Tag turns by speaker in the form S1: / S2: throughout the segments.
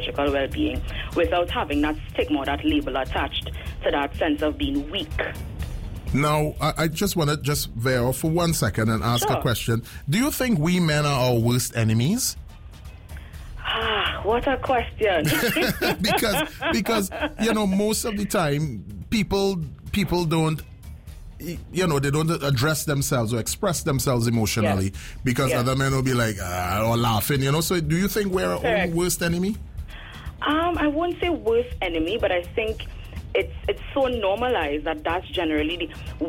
S1: psychological well-being without having that stigma or that label attached to that sense of being weak.
S2: Now, I just want to just veer off for 1 second and ask a question. Do you think we men are our worst enemies?
S1: What a question.
S2: because most of the time people don't, they don't address themselves or express themselves emotionally because other men will be like or laughing, so do you think we're our own worst enemy?
S1: I won't say worst enemy, but I think it's so normalized that that's generally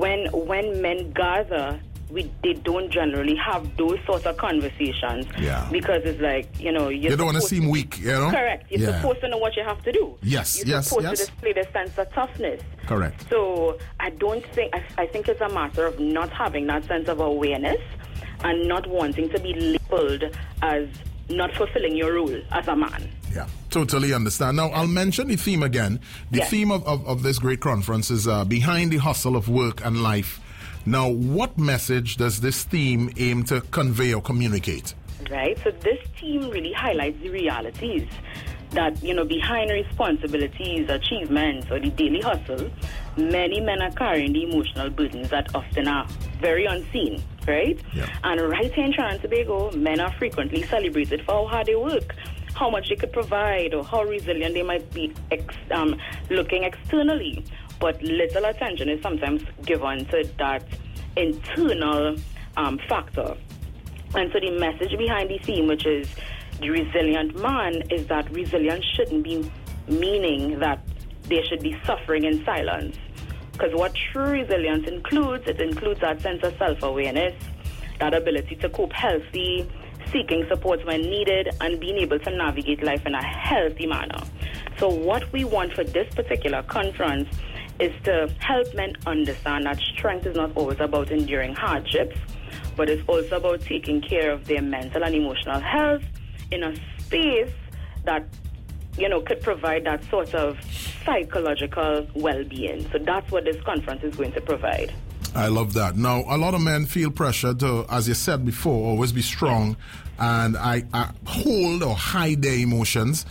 S1: when men gather, they don't generally have those sorts of conversations because it's like, you don't
S2: want to seem weak,
S1: Correct. You're supposed to know what you have to do.
S2: You're
S1: supposed to display the sense of toughness.
S2: Correct.
S1: So I think it's a matter of not having that sense of awareness and not wanting to be labeled as not fulfilling your role as a man.
S2: Yeah, totally understand. Now, I'll mention the theme again. The theme of this great conference is behind the hustle of work and life. Now, what message does this theme aim to convey or communicate?
S1: Right, so this theme really highlights the realities that, behind responsibilities, achievements, or the daily hustle, many men are carrying the emotional burdens that often are very unseen, right?
S2: Yeah.
S1: And right here in Trinidad and Tobago, men are frequently celebrated for how hard they work, how much they could provide, or how resilient they might be looking externally. But little attention is sometimes given to that internal factor. And so the message behind the theme, which is the resilient man, is that resilience shouldn't be meaning that they should be suffering in silence. Because what true resilience includes, it includes that sense of self-awareness, that ability to cope healthy, seeking support when needed, and being able to navigate life in a healthy manner. So what we want for this particular conference is to help men understand that strength is not always about enduring hardships, but it's also about taking care of their mental and emotional health in a space that, could provide that sort of psychological well-being. So that's what this conference is going to provide.
S2: I love that. Now, a lot of men feel pressure to, as you said before, always be strong and I hold or hide their emotions.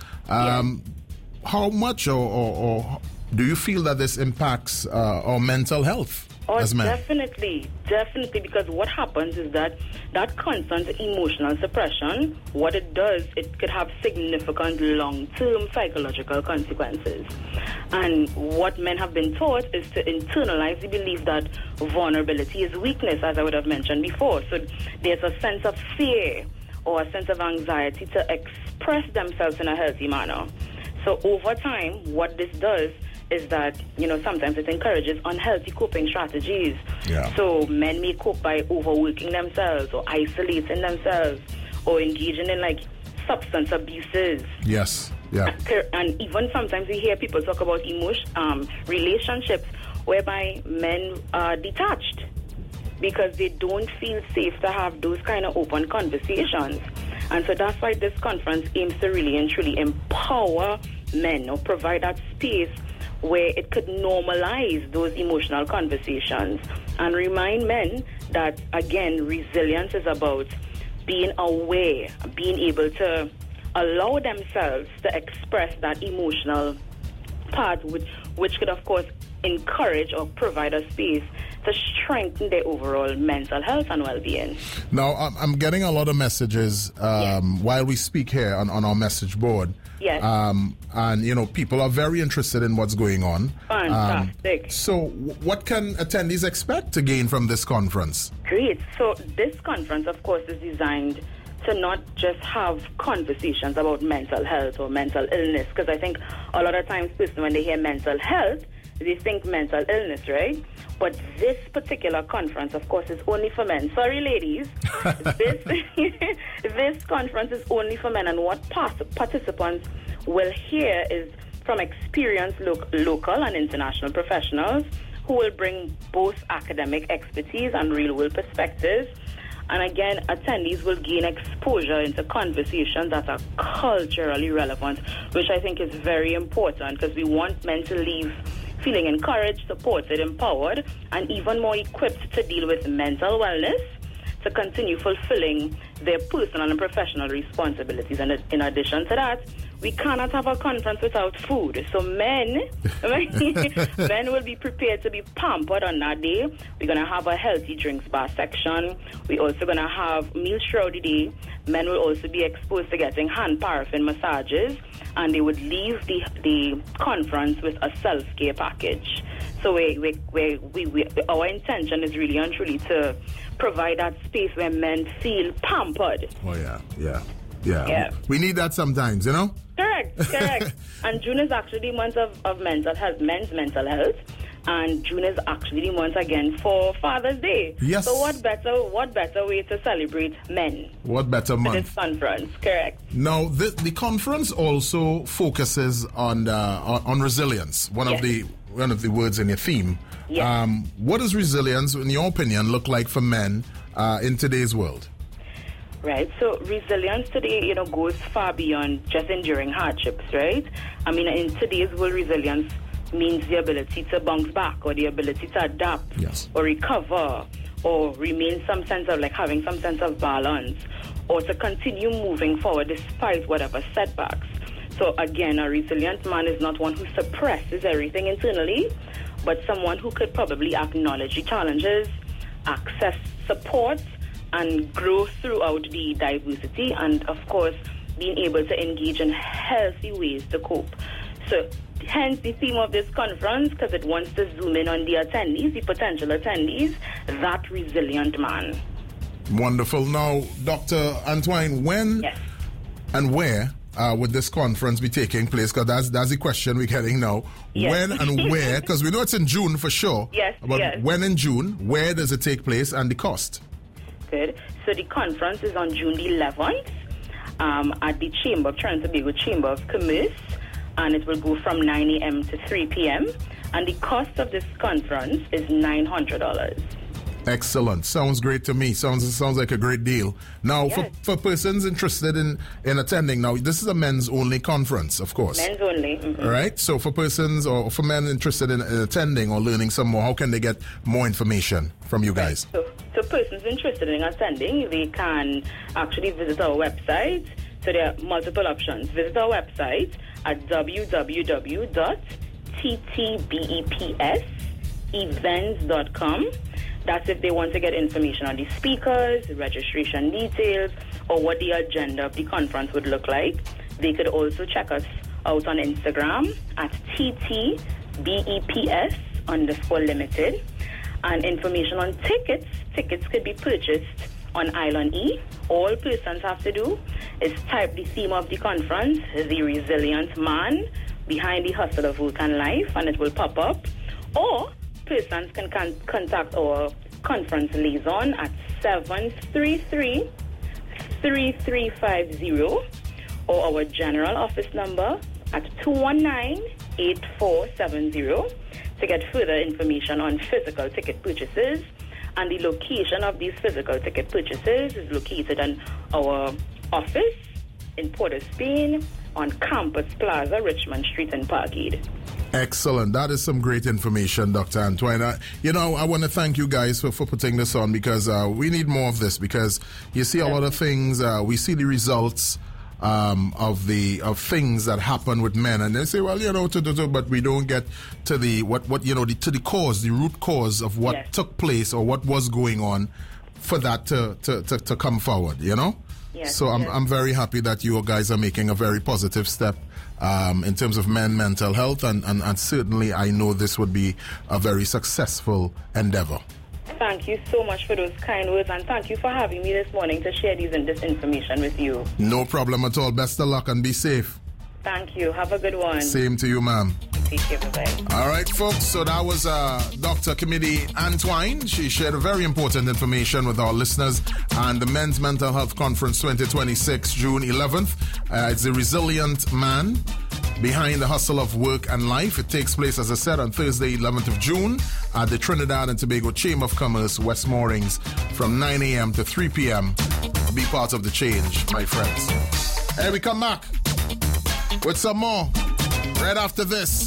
S2: How much or do you feel that this impacts our mental health as men?
S1: Definitely, because what happens is that constant emotional suppression, what it does, it could have significant long-term psychological consequences. And what men have been taught is to internalize the belief that vulnerability is weakness, as I would have mentioned before. So there's a sense of fear or a sense of anxiety to express themselves in a healthy manner. So over time, what this does is that, sometimes it encourages unhealthy coping strategies.
S2: Yeah.
S1: So men may cope by overworking themselves or isolating themselves or engaging in substance abuses.
S2: Yes. Yeah.
S1: And even sometimes we hear people talk about relationships whereby men are detached because they don't feel safe to have those kind of open conversations. And so that's why this conference aims to really and truly empower men or provide that space where it could normalize those emotional conversations and remind men that, again, resilience is about being aware, being able to allow themselves to express that emotional part, which could, of course, encourage or provide a space to strengthen their overall mental health and well-being.
S2: Now, I'm getting a lot of messages while we speak here on our message board.
S1: Yes.
S2: And, people are very interested in what's going on.
S1: Fantastic.
S2: So what can attendees expect to gain from this conference?
S1: Great. So this conference, of course, is designed to not just have conversations about mental health or mental illness, because I think a lot of times when they hear mental health, they think mental illness, right? But this particular conference, of course, is only for men. Sorry, ladies. This conference is only for men. And what participants will hear is from experienced local and international professionals who will bring both academic expertise and real-world perspectives. And again, attendees will gain exposure into conversations that are culturally relevant, which I think is very important because we want men to leave feeling encouraged, supported, empowered, and even more equipped to deal with mental wellness, to continue fulfilling their personal and professional responsibilities. And in addition to that, we cannot have a conference without food. So men will be prepared to be pampered on that day. We're going to have a healthy drinks bar section. We're also going to have meals throughout the day. Men will also be exposed to getting hand paraffin massages, and they would leave the conference with a self-care package. So our intention is really and truly to provide that space where men feel pampered.
S2: Oh, yeah. We need that sometimes, you know?
S1: Correct. And June is actually the month of mental health, men's mental health. And June is actually the month again for Father's Day.
S2: Yes.
S1: So what better way to celebrate men?
S2: What better month?
S1: This conference, correct.
S2: Now, the conference also focuses on resilience. One of the words in your theme.
S1: Yes.
S2: What does resilience, in your opinion, look like for men in today's world?
S1: Right, so resilience today, goes far beyond just enduring hardships, right? I mean, in today's world, resilience means the ability to bounce back, or the ability to adapt,
S2: yes,
S1: or recover, or remain having some sense of balance, or to continue moving forward despite whatever setbacks. So again, a resilient man is not one who suppresses everything internally, but someone who could probably acknowledge the challenges, access support, and grow throughout the diversity, and of course being able to engage in healthy ways to cope. So hence the theme of this conference, because it wants to zoom in on the attendees, the potential attendees, that resilient man.
S2: Wonderful. Now, Dr. Antoine, when and where would this conference be taking place? Because that's the question we're getting now.
S1: Yes.
S2: When and where? Because we know it's in June for sure.
S1: Yes.
S2: But when in June, where does it take place, and the cost?
S1: Good. So the conference is on June the 11th at the Trinidad and Tobago Chamber of Commerce, and it will go from 9 a.m. to 3 p.m. And the cost of this conference is $900.
S2: Excellent. Sounds great to me. Sounds like a great deal. Now, for persons interested in attending, now this is a men's only conference, of course.
S1: Men's only. Mm-hmm.
S2: All right. So for persons or for men interested in attending or learning some more, how can they get more information from you guys?
S1: So persons interested in attending, they can actually visit our website. So there are multiple options. Visit our website at www.ttbepsevents.com. That's if they want to get information on the speakers, registration details, or what the agenda of the conference would look like. They could also check us out on Instagram at ttbeps_limited. And information on tickets could be purchased on Island E. All persons have to do is type the theme of the conference, the resilient man behind the hustle of work and life, and it will pop up. Or persons can contact our conference liaison at 733-3350 or our general office number at 219-8470 to get further information on physical ticket purchases. And the location of these physical ticket purchases is located in our office in Port of Spain on Campus Plaza, Richmond Street in Parkhead.
S2: Excellent. That is some great information, Dr. Antoine. I want to thank you guys for putting this on, because we need more of this, because you see a lot of things, we see the results of things that happen with men, and they say, well, but we don't get to the to the cause, the root cause of what took place or what was going on for that to come forward,
S1: Yes,
S2: so I'm very happy that you guys are making a very positive step in terms of mental health, and certainly I know this would be a very successful endeavor.
S1: Thank you so much for those kind words, and thank you for having me this morning to share this information with you. No
S2: problem at all. Best of luck and be safe.
S1: Thank you. Have a good one.
S2: Same to you, ma'am.
S1: Take care. Bye-bye.
S2: All right, folks. So that was Dr. Camille Antoine. She shared very important information with our listeners. And the Men's Mental Health Conference 2026, June 11th. It's the Resilient Man behind the hustle of work and life. It takes place, as I said, on Thursday, 11th of June at the Trinidad and Tobago Chamber of Commerce, West Moorings, from 9 a.m. to 3 p.m. Be part of the change, my friends. Hey, we come back with some more right after this.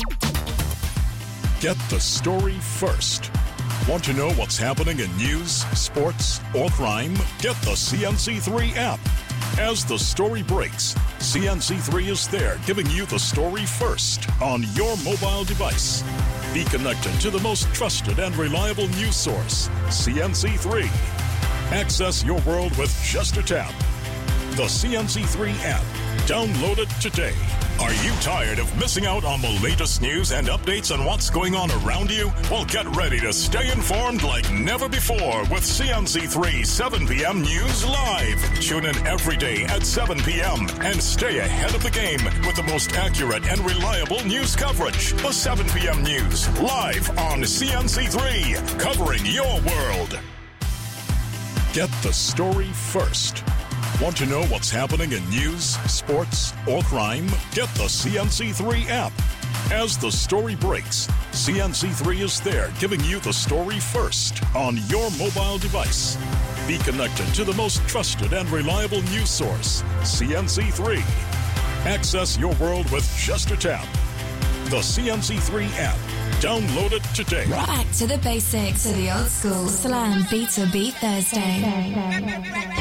S3: Get the story first. Want to know what's happening in news, sports, or crime? Get the CNC3 app. As the story breaks, CNC3 is there giving you the story first on your mobile device. Be connected to the most trusted and reliable news source, CNC3. Access your world with just a tap. The CNC3 app. Download it today. Are you tired of missing out on the latest news and updates on what's going on around you? Well, get ready to stay informed like never before with CNC3 7 p.m. News Live. Tune in every day at 7 p.m. and stay ahead of the game with the most accurate and reliable news coverage. The 7 p.m. News live on CNC3, covering your world. Get the story first. Want to know what's happening in news, sports, or crime? Get the CNC3 app. As the story breaks, CNC3 is there giving you the story first on your mobile device. Be connected to the most trusted and reliable news source, CNC3. Access your world with just a tap. The CNC3 app. Download it today.
S4: Back to the basics of the old school Slam Beat to Beat Thursday.